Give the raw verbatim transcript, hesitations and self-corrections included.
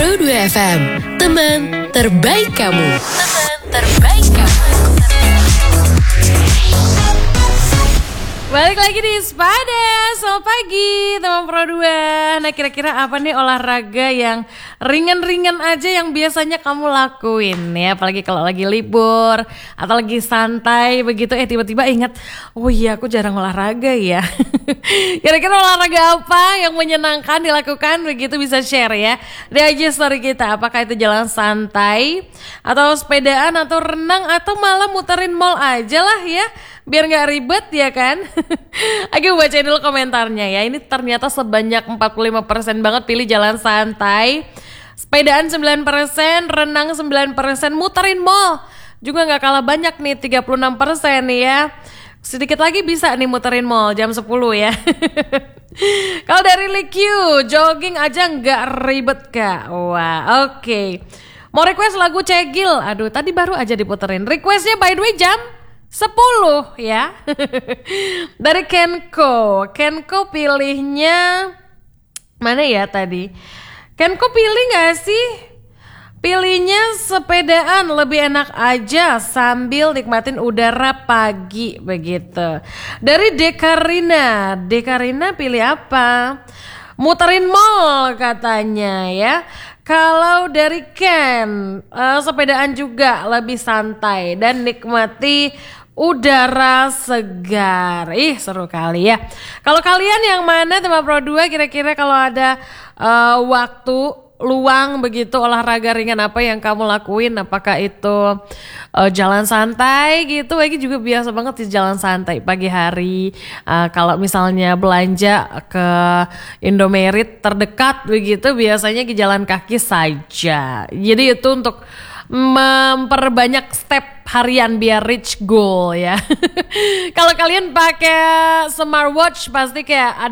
Pro dua F M, teman terbaik kamu. Teman terbaik kamu. Balik lagi di Sepada, selamat pagi teman Pro dua. Nah kira-kira apa nih olahraga yang ringan-ringan aja yang biasanya kamu lakuin ya? Apalagi kalau lagi libur atau lagi santai begitu, eh tiba-tiba ingat, oh iya aku jarang olahraga ya. Kira-kira olahraga apa yang menyenangkan dilakukan begitu, bisa share ya di I G story kita. Apakah itu jalan santai atau sepedaan atau renang atau malah muterin mall aja lah ya, biar gak ribet ya kan. Aku bacain dulu komentarnya ya. Ini ternyata sebanyak empat puluh lima persen banget pilih jalan santai, sepedaan sembilan persen, renang sembilan persen, muterin mall juga gak kalah banyak nih, tiga puluh enam persen nih ya. Sedikit lagi bisa nih muterin mall jam sepuluh ya. Kalau dari Likyu, jogging aja gak ribet kak. Wah oke okay. Mau request lagu Cegil. Aduh tadi baru aja diputerin. Requestnya by the way jam sepuluh ya. Dari Kenko. Kenko pilihnya mana ya tadi? Kenko pilih gak sih? Pilihnya sepedaan, lebih enak aja sambil nikmatin udara pagi begitu. Dari Dekarina. Dekarina pilih apa? Muterin mall katanya ya. Kalau dari Ken, uh, sepedaan juga lebih santai dan nikmati udara segar. Ih seru kali ya. Kalau kalian yang mana teman Pro dua, kira-kira kalau ada uh, waktu luang begitu, olahraga ringan apa yang kamu lakuin? Apakah itu uh, jalan santai gitu? Lagi juga biasa banget sih jalan santai pagi hari. Uh, kalau misalnya belanja ke Indomaret terdekat begitu, biasanya ke jalan kaki saja. Jadi itu untuk memperbanyak step harian biar reach goal ya. Kalau kalian pakai smartwatch pasti kayak